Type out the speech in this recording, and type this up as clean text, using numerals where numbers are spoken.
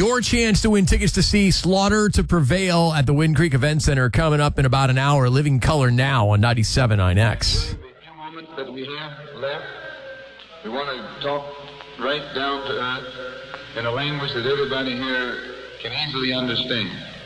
Your chance to win tickets to see Slaughter to Prevail at the Wind Creek Event Center coming up in about an hour. Living Color now on 97.9 X. The few moments that we have left, we want to talk right down to earth in a language that everybody here can easily understand.